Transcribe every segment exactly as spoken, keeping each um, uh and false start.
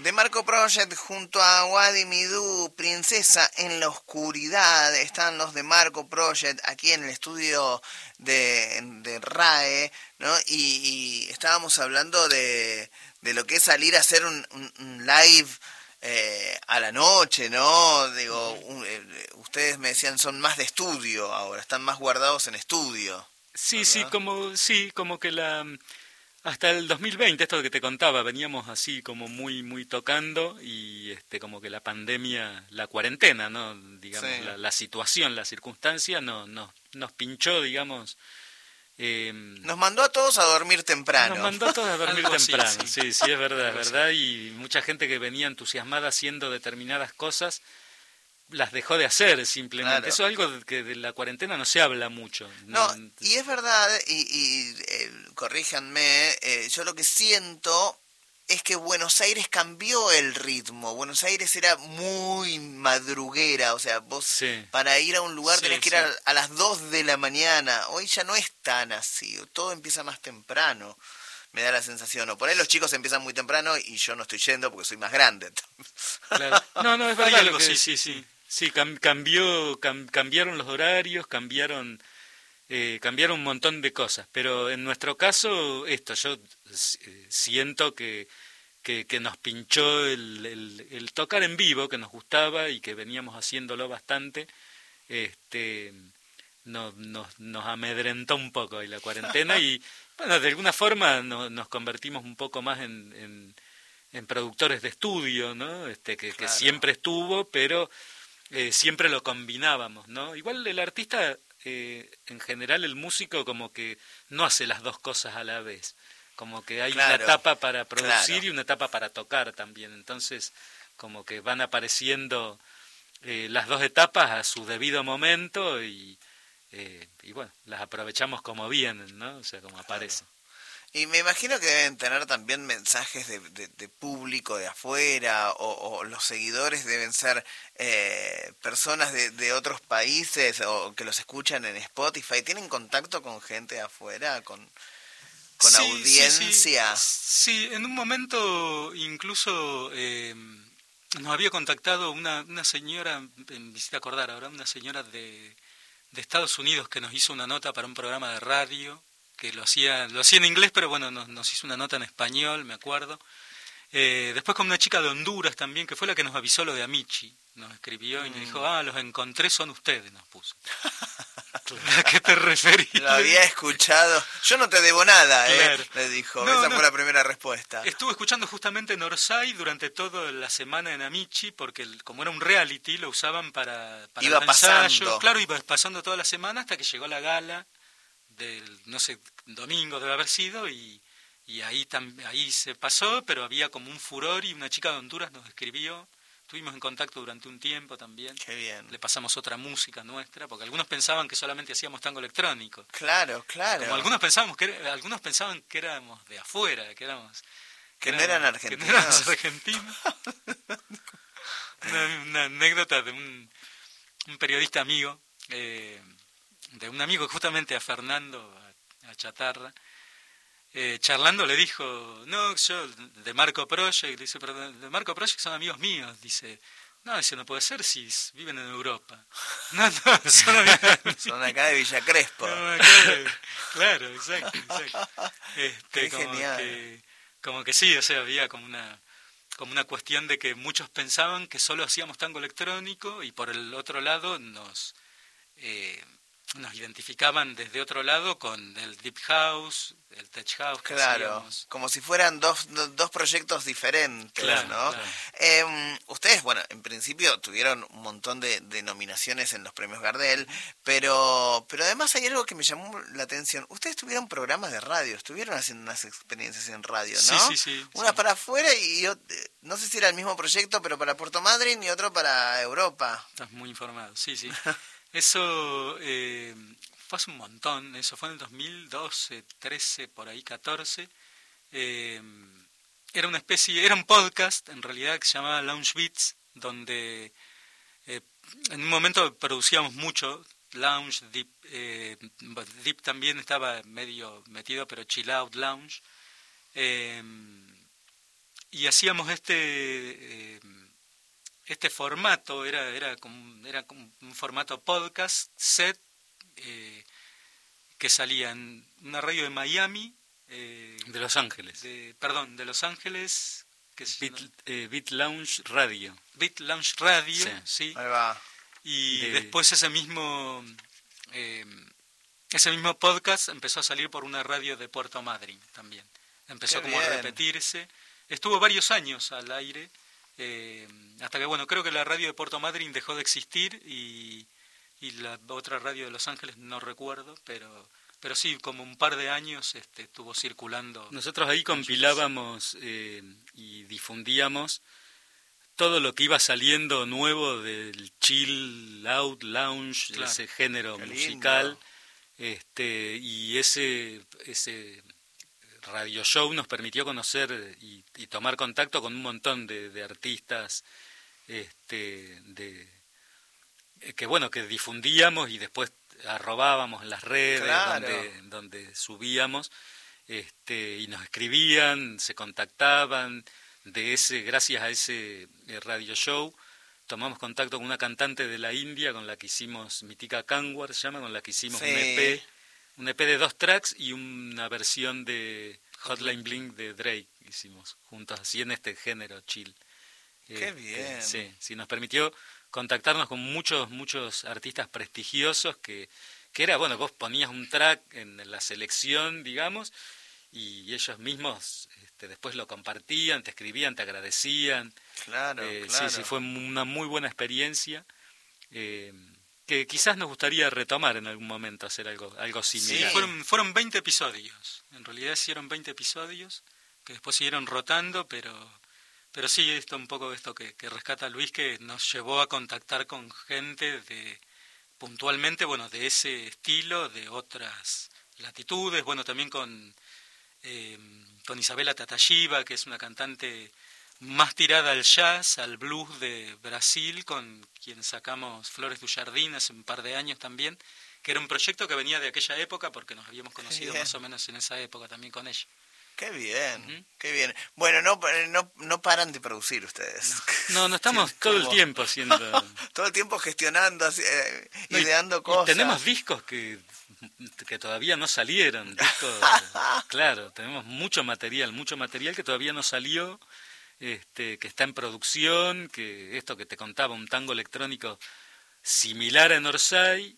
De Marco Project junto a Wadi Midu, Princesa en la Oscuridad. Están los de Marco Project aquí en el estudio de, de RAE, ¿no? Y, y estábamos hablando de, de lo que es salir a hacer un, un, un live eh, a la noche, ¿no? Digo, un, eh, ustedes me decían son más de estudio ahora, están más guardados en estudio. Sí, ¿verdad? sí, como sí, como que la hasta el dos mil veinte, esto que te contaba, veníamos así como muy muy tocando y este como que la pandemia, la cuarentena, ¿no? Digamos, Sí. la, la situación, la circunstancia no, no nos pinchó, digamos. Eh, Nos mandó a todos a dormir temprano. Nos mandó a todos a dormir Algo así, temprano, sí. sí, sí, es verdad, es Algo así. verdad, y mucha gente que venía entusiasmada haciendo determinadas cosas las dejó de hacer simplemente. Claro. Eso es algo que de la cuarentena no se habla mucho. No, No, y es verdad, y, y eh, corríjanme, eh, yo lo que siento es que Buenos Aires cambió el ritmo. Buenos Aires era muy madruguera, o sea, vos Sí. para ir a un lugar Sí, tenés que ir sí. a, a las dos de la mañana. Hoy ya no es tan así, todo empieza más temprano, me da la sensación. O por ahí los chicos empiezan muy temprano y yo no estoy yendo porque soy más grande. Claro. No, no, es Hay verdad algo, lo que sí, sí, sí, sí. sí. Sí, cam- cambió, cam- cambiaron los horarios, cambiaron, eh, cambiaron un montón de cosas. Pero en nuestro caso, esto, yo eh, siento que, que, que nos pinchó el, el, el tocar en vivo, que nos gustaba y que veníamos haciéndolo bastante. Este, nos, nos, nos amedrentó un poco ahí la cuarentena y, bueno, de alguna forma no, nos convertimos un poco más en, en, en productores de estudio, ¿no? Este, que, Claro. que siempre estuvo, pero eh, siempre lo combinábamos, ¿no? Igual el artista, eh, en general el músico como que no hace las dos cosas a la vez, como que hay Claro, una etapa para producir claro. y una etapa para tocar también, entonces como que van apareciendo eh, las dos etapas a su debido momento y, eh, y bueno, las aprovechamos como vienen, ¿no? O sea, como aparecen. Y me imagino que deben tener también mensajes de, de, de público de afuera, o, o los seguidores deben ser eh, personas de, de otros países o que los escuchan en Spotify. ¿Tienen contacto con gente de afuera, con, con Sí, audiencia? Sí, sí. Sí, en un momento incluso eh, nos había contactado una, una señora, me hiciste acordar ahora, una señora de, de Estados Unidos que nos hizo una nota para un programa de radio, que lo hacía, lo hacía en inglés, pero bueno, nos, nos hizo una nota en español, me acuerdo. Eh, después con una chica de Honduras también, que fue la que nos avisó lo de Amici, nos escribió y nos dijo, ah, los encontré, son ustedes, nos puso. ¿A qué te referís? Lo había escuchado. Yo no te debo nada, Claro. ¿eh? Le dijo. No, Esa no. fue la primera respuesta. Estuve escuchando justamente Norsay durante toda la semana en Amici, porque el- como era un reality, lo usaban para, para Iba los ensayos. pasando. Claro, iba pasando toda la semana hasta que llegó la gala del, no sé, domingo debe haber sido, y, y ahí, tam, ahí se pasó, pero había como un furor y una chica de Honduras nos escribió. Estuvimos en contacto durante un tiempo también. Qué bien. Le pasamos otra música nuestra, porque algunos pensaban que solamente hacíamos tango electrónico. Claro, claro. Como algunos pensábamos que era- algunos pensaban que éramos de afuera, que éramos Que no eran éramos- argentinos. Que no éramos argentinos. una, una anécdota de un, un periodista amigo, eh, de un amigo justamente a Fernando, a, a Chatarra, eh, charlando le dijo, no, yo de Marco Project, dice, pero de Marco Project son amigos míos, dice, no, eso no puede ser si s- viven en Europa. No, no, son amigos míos. Son acá de Villa Crespo. No, acá, claro, exacto, exacto. Este, Qué como genial. que, como que sí, o sea, había como una como una cuestión de que muchos pensaban que solo hacíamos tango electrónico y por el otro lado nos eh, nos identificaban desde otro lado con el deep house, el tech house que Claro, hacíamos. como si fueran dos, do- dos proyectos diferentes, Claro, ¿no? claro. Eh, ustedes, bueno, en principio tuvieron un montón de, de nominaciones en los premios Gardel, pero pero además hay algo que me llamó la atención. Ustedes tuvieron programas de radio, estuvieron haciendo unas experiencias en radio, Sí, ¿no? sí, sí, Una sí. para afuera y ot- no sé si era el mismo proyecto, pero para Puerto Madryn y otro para Europa. Estás muy informado, sí, sí. Eso eh, fue hace un montón, eso fue en el dos mil doce, trece, por ahí catorce. Eh, era una especie, era un podcast en realidad que se llamaba Lounge Beats, donde eh, en un momento producíamos mucho, lounge, deep, eh, deep también estaba medio metido, pero chill out lounge. Eh, y hacíamos este eh, este formato, era era como, era como un formato podcast set eh, que salía en una radio de Miami, eh, de Los Ángeles, de, perdón, de Los Ángeles, que es Beat, eh, Beat Lounge Radio. Beat Lounge Radio, Sí. sí. Ahí va. Y De... después ese mismo eh, ese mismo podcast empezó a salir por una radio de Puerto Madryn también. Empezó Qué como bien. a repetirse. Estuvo varios años al aire, eh, hasta que, bueno, creo que la radio de Puerto Madryn dejó de existir y, y la otra radio de Los Ángeles no recuerdo, pero pero sí, como un par de años este, estuvo circulando. Nosotros ahí compilábamos eh, y difundíamos todo lo que iba saliendo nuevo del chill out, lounge, Claro. ese género Qué musical, lindo. este y ese ese radio show nos permitió conocer y, y tomar contacto con un montón de, de artistas, este, de que bueno que difundíamos y después arrobábamos en las redes, Claro. donde donde subíamos, este, y nos escribían, se contactaban. De ese, gracias a ese eh, radio show, tomamos contacto con una cantante de la India con la que hicimos, Mitika Kanwar se llama, con la que hicimos Sí. un E P, un E P de dos tracks y una versión de Hotline Bling de Drake hicimos juntos, así en este género chill. Qué Este, bien. Sí, sí, nos permitió contactarnos con muchos, muchos artistas prestigiosos que, que era, bueno, vos ponías un track en la selección, digamos, y ellos mismos este, después lo compartían, te escribían, te agradecían. Claro, Eh, claro. Sí, sí, fue una muy buena experiencia, eh, que quizás nos gustaría retomar en algún momento, hacer algo, algo similar. Sí. Fueron, fueron veinte episodios, en realidad hicieron veinte episodios, que después siguieron rotando, pero pero sí, esto un poco esto que, que rescata Luis, que nos llevó a contactar con gente de puntualmente, bueno, de ese estilo, de otras latitudes, bueno, también con, eh, con Isabela Tatashiva, que es una cantante más tirada al jazz, al blues de Brasil, con quien sacamos Flores du Jardín hace un par de años también, que era un proyecto que venía de aquella época, porque nos habíamos conocido bien. más o menos en esa época también con ella. Qué bien, Ujú. qué bien. Bueno, no, no, no paran de producir ustedes. No, no estamos Sí, todo el como- tiempo haciendo... Todo el tiempo gestionando, así, eh, No, y- ideando y cosas. tenemos discos que, que todavía no salieron, discos, claro, tenemos mucho material, mucho material que todavía no salió, este, que está en producción, que esto que te contaba, un tango electrónico similar a Norsay,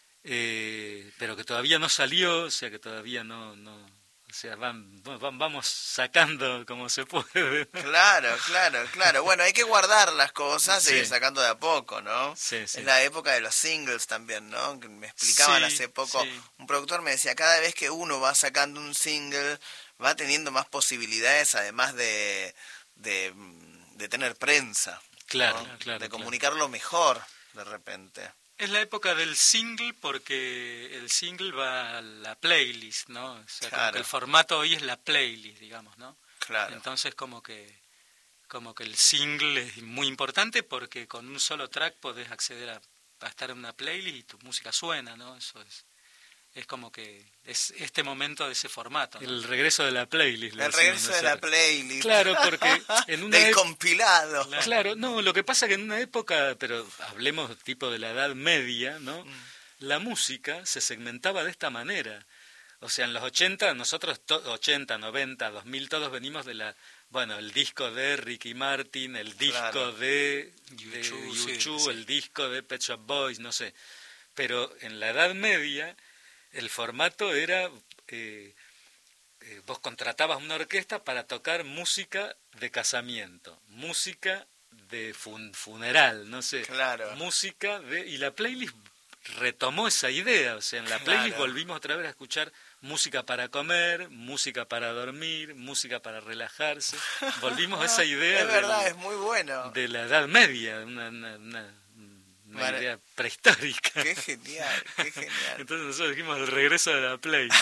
eh, pero que todavía no salió, o sea que todavía no, no o sea, van, van, vamos sacando como se puede, ¿no? Claro, claro, claro. Bueno, hay que guardar las cosas y Sí. ir sacando de a poco, ¿no? Sí, sí. En la época de los singles también, ¿no? Que me explicaban Sí, hace poco, sí. un productor me decía, cada vez que uno va sacando un single, va teniendo más posibilidades, además de, de, de tener prensa. Claro, ¿no? claro, De claro. comunicarlo mejor, de repente. Es la época del single porque el single va a la playlist, ¿no? O sea, como Claro. que el formato hoy es la playlist, digamos, ¿no? Claro. Entonces como que como que el single es muy importante porque con un solo track podés acceder a, a estar en una playlist y tu música suena, ¿no? Eso es es como que es este momento de ese formato, ¿no? El regreso de la playlist. le El decimos regreso de la nosotros. playlist. Claro, porque en una Del ep- compilado. Claro, no, lo que pasa que en una época, pero hablemos tipo de la Edad Media, ¿no? Mm. La música se segmentaba de esta manera. O sea, en los ochenta, nosotros, to- ochenta, noventa, dos mil, todos venimos de la... Bueno, el disco de Ricky Martin, el disco Claro. de, U de dos, sí, U dos, sí. el disco de Pet Shop Boys, no sé. Pero en la Edad Media, el formato era... Eh, eh, vos contratabas una orquesta para tocar música de casamiento, música de fun- funeral, no sé, Claro. música de... Y la playlist retomó esa idea, o sea, en la playlist Claro. volvimos otra vez a escuchar música para comer, música para dormir, música para relajarse, volvimos a esa idea Es verdad, del- es muy bueno. de la Edad Media, una, una, una- una Vale. idea prehistórica. Qué genial, qué genial. Entonces nosotros dijimos el regreso de la playlist.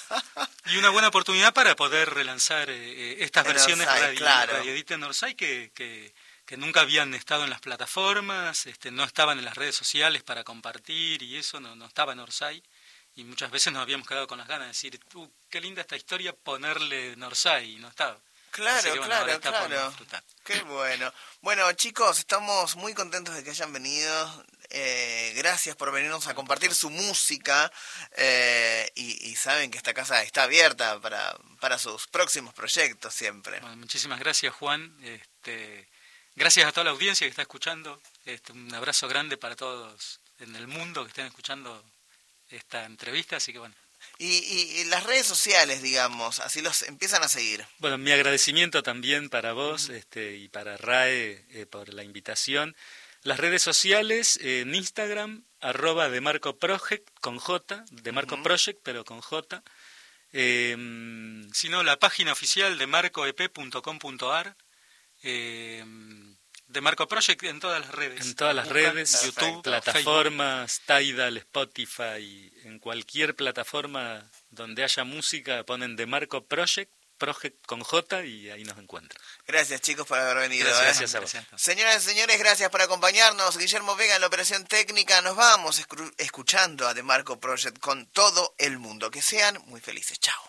Y una buena oportunidad para poder relanzar eh, eh, estas En versiones Orsay, radio, claro. radioedita en Orsay que, que, que nunca habían estado en las plataformas, este, no estaban en las redes sociales para compartir y eso no, no estaba en Orsay. Y muchas veces nos habíamos quedado con las ganas de decir, uh, qué linda esta historia, ponerle en Orsay, y no estaba. Claro, Así que, bueno, claro, ahora está por claro. disfrutar. Qué bueno. Bueno, chicos, estamos muy contentos de que hayan venido. Eh, gracias por venirnos a compartir su música. Eh, y, y saben que esta casa está abierta para, para sus próximos proyectos siempre. Bueno, muchísimas gracias, Juan. Este, gracias a toda la audiencia que está escuchando. Este, un abrazo grande para todos en el mundo que estén escuchando esta entrevista. Así que bueno. Y, y, y las redes sociales, digamos, así los empiezan a seguir. Bueno, mi agradecimiento también para vos este, y para RAE eh, por la invitación. Las redes sociales, eh, en Instagram, arroba de Marco Project, con J, de Marco uh-huh. Project, pero con J. Eh, si no, la página oficial de marco e p punto com punto a r, eh, de Marco Project en todas las redes. En todas las Buscan, redes, YouTube, plataformas, Facebook. Tidal, Spotify, en cualquier plataforma donde haya música ponen de Marco Project, Project con J y ahí nos encuentran. Gracias chicos por haber venido. Gracias, ¿eh? gracias a vos. Señoras y señores, gracias por acompañarnos. Guillermo Vega en la operación técnica. Nos vamos escuchando a The Marco Project con todo el mundo. Que sean muy felices. Chao.